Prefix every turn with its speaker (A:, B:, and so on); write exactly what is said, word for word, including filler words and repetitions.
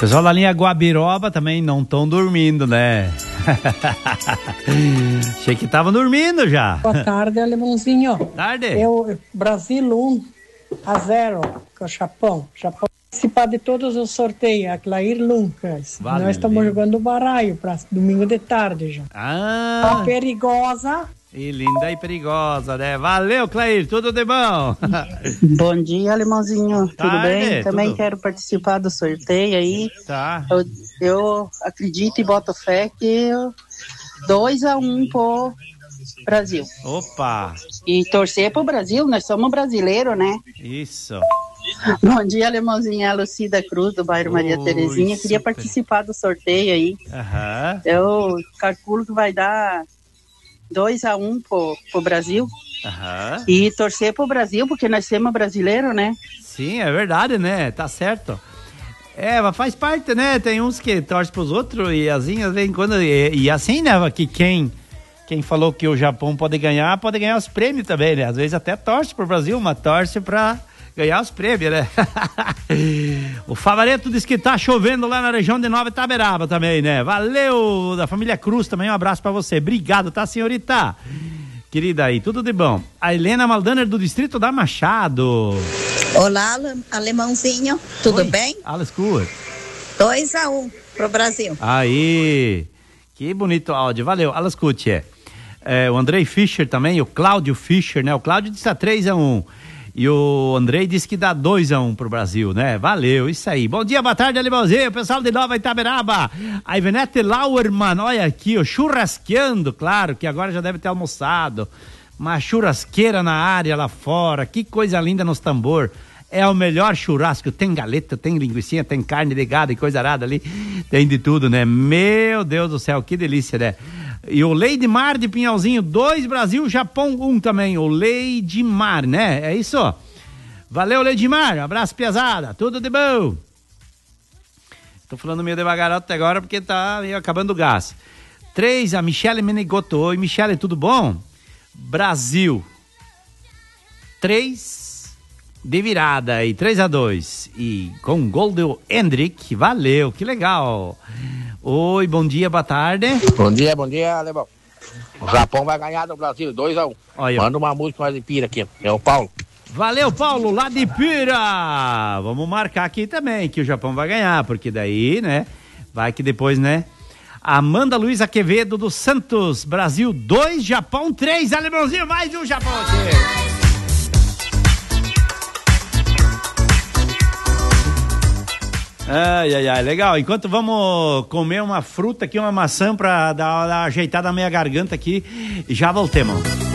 A: Pessoal da linha Guabiroba também não estão dormindo, né? Achei que estavam dormindo já.
B: Boa tarde, alemãozinho.
A: Tarde.
B: Eu, Brasil um a zero com o Japão. Japão participar de todos os sorteios. A Clair Lucas.
A: Valeu.
B: Nós estamos jogando baralho para domingo de tarde já.
A: Ah.
B: A perigosa.
A: E linda e perigosa, né? Valeu, Clair, tudo de bom?
C: Bom dia, alemãozinho. Tudo
A: Tarde,
C: bem? Também
A: tudo.
C: quero participar do sorteio aí.
A: Tá.
C: Eu, eu acredito e boto fé que dois a um pro Brasil.
A: Opa.
C: E torcer pro Brasil, nós somos brasileiros, né?
A: Isso.
C: Bom dia, alemãozinho. A Lucida Cruz, do bairro Maria
A: Oi,
C: Terezinha. Queria
A: super.
C: participar do sorteio aí.
A: Aham.
C: Eu calculo que vai dar dois a um pro, pro Brasil.
A: Aham.
C: E torcer pro Brasil, porque nós somos brasileiros, né?
A: Sim, é verdade, né? Tá certo. É, mas faz parte, né? Tem uns que torcem pros outros e assim, às vezes, quando. E, e assim, né? Que quem, quem falou que o Japão pode ganhar, pode ganhar os prêmios também, né? Às vezes até torce pro Brasil, mas torce pra ganhar os prêmios, né? O Favareto disse que tá chovendo lá na região de Nova Itaberaba também, né? Valeu, da família Cruz também, um abraço pra você. Obrigado, tá, senhorita? Querida aí, tudo de bom. A Helena Maldaner do Distrito da Machado.
D: Olá, alemãozinho, tudo
A: Oi.
D: bem?
A: Alles gut.
D: dois a um pro Brasil.
A: Aí, que bonito áudio, valeu, alles gut, é. É, o Andrei Fischer também, o Cláudio Fischer, né? O Cláudio disse a três a um. E o Andrei disse que dá dois a um pro Brasil, né? Valeu, isso aí. Bom dia, boa tarde, alemãozinho, pessoal de Nova Itaberaba. A Ivenete Lauerman, olha aqui, ó, churrasqueando, claro, que agora já deve ter almoçado. Uma churrasqueira na área lá fora, que coisa linda nos tambor. É o melhor churrasco, tem galeta, tem linguiça, tem carne de gado e coisa arada ali, tem de tudo, né? Meu Deus do céu, que delícia, né? E o Leidmar de Pinhalzinho, dois Brasil, Japão, um também, o Leidmar, né? É isso? Valeu, Leidmar, abraço, piazada, tudo de bom. Tô falando meio devagar até agora porque tá meio acabando o gás. Três, a Michele Menegoto. Oi, Michele, tudo bom? Brasil. Três de virada aí, três a dois. E com gol do Hendrick, valeu, que legal. Oi, bom dia, boa tarde.
E: Bom dia, bom dia, alemão. O Japão vai ganhar do Brasil, dois a um.
A: Olha.
E: Manda uma música mais de pira aqui, é o Paulo.
A: Valeu, Paulo, lá de Pira. Vamos marcar aqui também que o Japão vai ganhar, porque daí, né, vai que depois, né. Amanda Luiza Quevedo do Santos, Brasil dois, Japão três, alemãozinho, mais um Japão aqui. Ai, ai, ai, legal. Enquanto vamos comer uma fruta aqui, uma maçã pra dar uma ajeitada na minha garganta aqui, já voltemos.